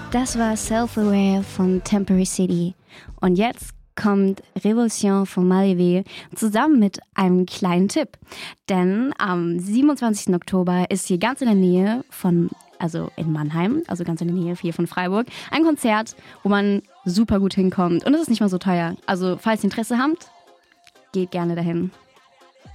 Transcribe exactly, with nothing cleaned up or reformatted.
Das war Self-Aware von Temporary City. Und jetzt kommt Revolution von Malvé zusammen mit einem kleinen Tipp. Denn am siebenundzwanzigsten Oktober ist hier ganz in der Nähe von, also in Mannheim, also ganz in der Nähe hier von Freiburg, ein Konzert, wo man super gut hinkommt. Und es ist nicht mal so teuer. Also falls ihr Interesse habt, geht gerne dahin.